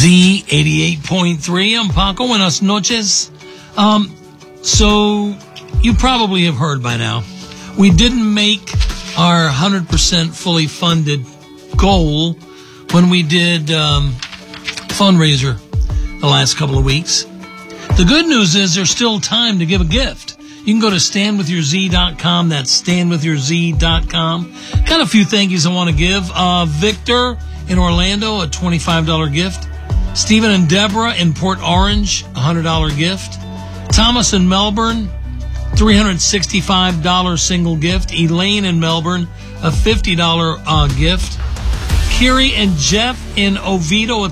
Z88.3. I'm Paco. Buenas noches. So you probably have heard by now, we didn't make our 100% fully funded goal when we did fundraiser the last couple of weeks. The good news is there's still time to give a gift. You can go to standwithyourz.com. That's standwithyourz.com. Got a few thank yous I want to give. Victor in Orlando, a $25 gift. Stephen and Deborah in Port Orange, $100 gift. Thomas in Melbourne, $365 single gift. Elaine in Melbourne, a $50 gift. Kiri and Jeff in Oviedo, a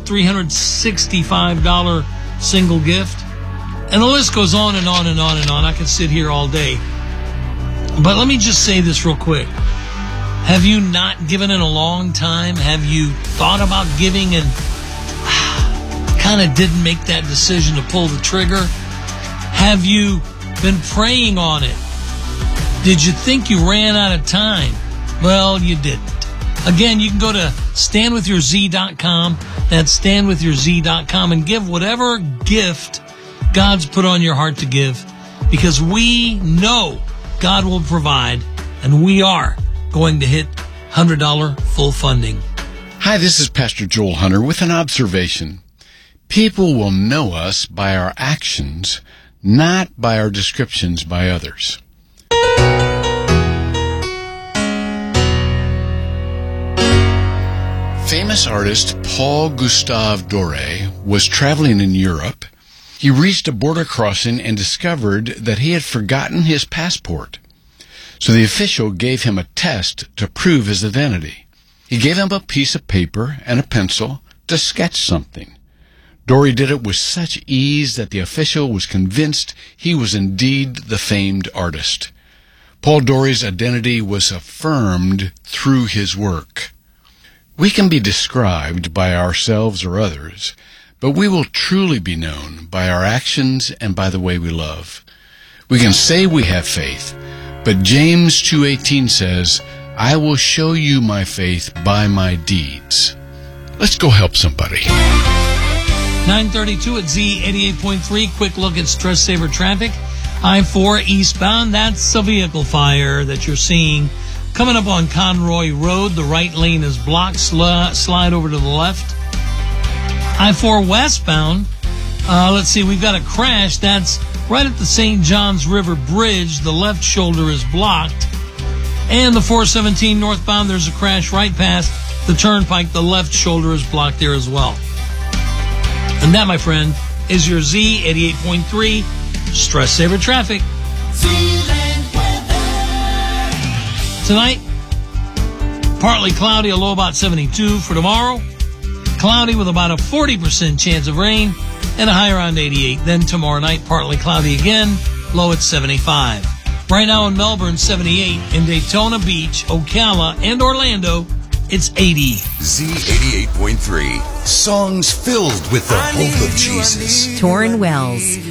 $365 single gift. And the list goes on and on and on and on. I could sit here all day. But let me just say this real quick. Have you not given in a long time? Have you thought about giving and kind of didn't make that decision to pull the trigger? Have you been praying on it? Did you think you ran out of time? Well, you didn't. Again, you can go to standwithyourz.com. That's standwithyourz.com and give whatever gift God's put on your heart to give, because we know God will provide, and we are going to hit $100 full funding. Hi, this is Pastor Joel Hunter with an observation. People will know us by our actions, not by our descriptions by others. Famous artist Paul Gustave Doré was traveling in Europe. He reached a border crossing and discovered that he had forgotten his passport. So the official gave him a test to prove his identity. He gave him a piece of paper and a pencil to sketch something. Doré did it with such ease that the official was convinced he was indeed the famed artist. Paul Doré's identity was affirmed through his work. We can be described by ourselves or others, but we will truly be known by our actions and by the way we love. We can say we have faith, but James 2:18 says, I will show you my faith by my deeds. Let's go help somebody. 932 at Z88.3. Quick look at stress saver traffic. I-4 eastbound. That's a vehicle fire that you're seeing coming up on Conroy Road. The right lane is blocked. Slide over to the left. I-4 westbound. Let's see. We've got a crash. That's right at the St. Johns River Bridge. The left shoulder is blocked. And the 417 northbound, there's a crash right past the turnpike. The left shoulder is blocked there as well. And that, my friend, is your Z88.3 Stress Saver Traffic. Tonight, partly cloudy, a low about 72. For tomorrow, cloudy with about a 40% chance of rain and a high around 88. Then tomorrow night, partly cloudy again, low at 75. Right now in Melbourne, 78. In Daytona Beach, Ocala, and Orlando, it's 80. Z88.3. Songs filled with the hope of Jesus. Torrin Wells.